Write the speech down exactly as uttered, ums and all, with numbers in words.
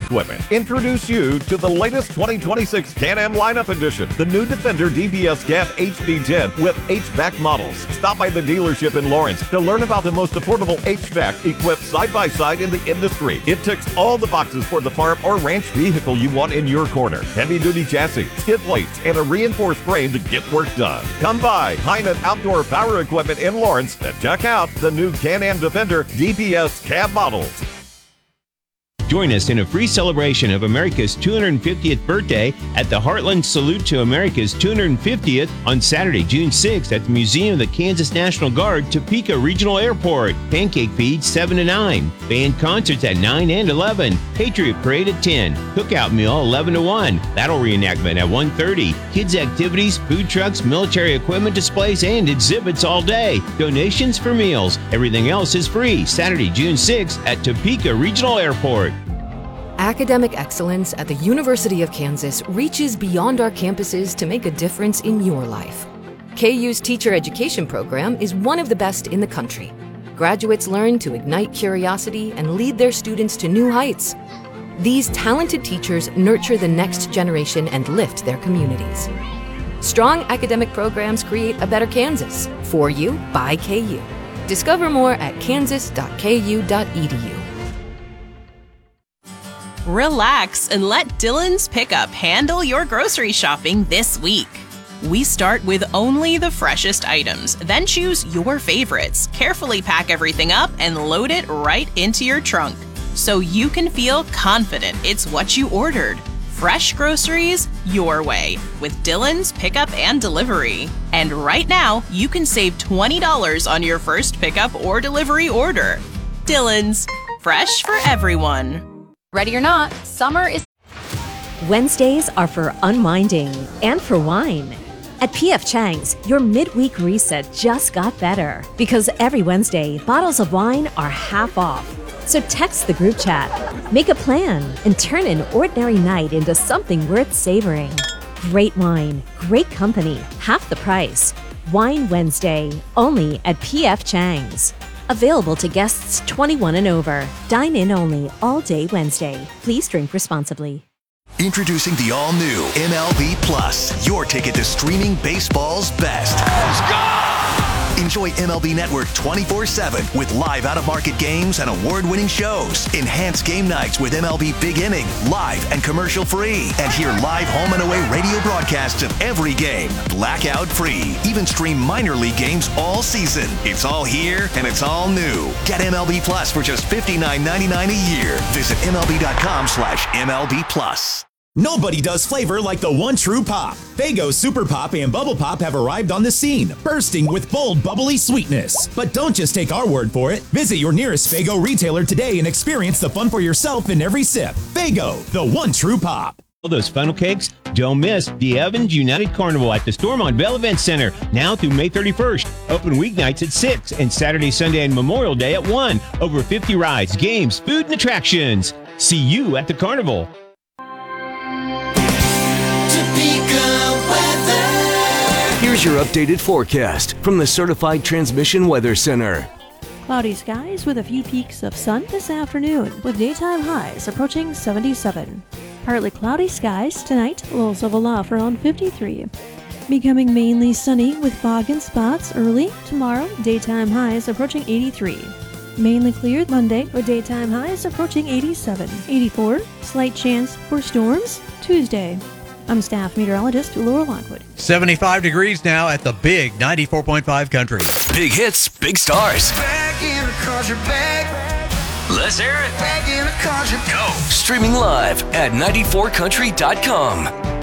Equipment introduce you to the latest twenty twenty-six Can-Am lineup edition, the new Defender D B S Cab H D ten with H V A C models. Stop by the dealership in Lawrence to learn about the most affordable H V A C equipped side-by-side in the industry. It ticks all the boxes for the farm or ranch vehicle you want in your corner. Heavy-duty chassis, skid plates, and a reinforced frame to get work done. Come by Hynat Outdoor Power Equipment in Lawrence and check out the new Can-Am Defender D B S Cab models. Join us in a free celebration of America's two hundred fiftieth birthday at the Heartland Salute to America's two hundred fiftieth on Saturday, June sixth at the Museum of the Kansas National Guard, Topeka Regional Airport. Pancake feed seven to nine. Band concerts at nine and eleven. Patriot Parade at ten. Cookout meal eleven to one. Battle reenactment at one thirty. Kids activities, food trucks, military equipment displays, and exhibits all day. Donations for meals. Everything else is free. Saturday, June sixth at Topeka Regional Airport. Academic excellence at the University of Kansas reaches beyond our campuses to make a difference in your life. K U's teacher education program is one of the best in the country. Graduates learn to ignite curiosity and lead their students to new heights. These talented teachers nurture the next generation and lift their communities. Strong academic programs create a better Kansas. For you, by K U. Discover more at kansas dot k u dot e d u. Relax and let Dylan's Pickup handle your grocery shopping this week. We start with only the freshest items, then choose your favorites, carefully pack everything up, and load it right into your trunk, so you can feel confident it's what you ordered. Fresh groceries your way with Dylan's Pickup and Delivery. And right now, you can save twenty dollars on your first pickup or delivery order. Dylan's, fresh for everyone. Ready or not, summer is... Wednesdays are for unwinding and for wine. At P F Chang's, your midweek reset just got better because every Wednesday, bottles of wine are half off. So text the group chat, make a plan, and turn an ordinary night into something worth savoring. Great wine, great company, half the price. Wine Wednesday, only at P F Chang's. Available to guests twenty-one and over. Dine in only all day Wednesday. Please drink responsibly. Introducing the all-new M L B Plus, your ticket to streaming baseball's best. Let's go! Enjoy M L B Network twenty-four seven with live out-of-market games and award-winning shows. Enhance game nights with M L B Big Inning, live and commercial-free. And hear live home and away radio broadcasts of every game, blackout-free. Even stream minor league games all season. It's all here and it's all new. Get M L B Plus for just fifty-nine ninety-nine a year. Visit M L B dot com slash M L B Plus. Nobody does flavor like the one true pop. Faygo Super Pop and Bubble Pop have arrived on the scene, bursting with bold, bubbly sweetness. But don't just take our word for it. Visit your nearest Faygo retailer today and experience the fun for yourself in every sip. Faygo, the one true pop. All those funnel cakes, don't miss the Evans United Carnival at the Stormont Bell Event Center, now through May thirty-first. Open weeknights at six and Saturday, Sunday, and Memorial Day at one. Over fifty rides, games, food, and attractions. See you at the carnival. Here's your updated forecast from the Certified Transmission Weather Center. Cloudy skies with a few peaks of sun this afternoon, with daytime highs approaching seventy-seven. Partly cloudy skies tonight, lows of aloft around fifty-three. Becoming mainly sunny with fog in spots early tomorrow, daytime highs approaching eighty-three. Mainly clear Monday with daytime highs approaching eighty-seven. eighty-four, slight chance for storms Tuesday. I'm staff meteorologist Laura Lockwood. seventy-five degrees now at the big ninety-four point five Country. Big hits, big stars. Back in the country, back. Let's hear it. Back in the country. Go. Streaming live at ninety-four country dot com.